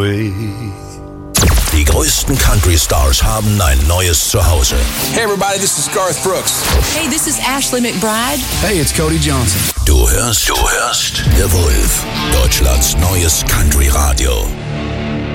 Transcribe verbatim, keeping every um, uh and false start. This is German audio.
way. Die größten Country-Stars haben ein neues Zuhause. Hey everybody, this is Garth Brooks. Hey, this is Ashley McBryde. Hey, it's Cody Johnson. Du hörst, du hörst The Wolf, Deutschlands neues Country-Radio.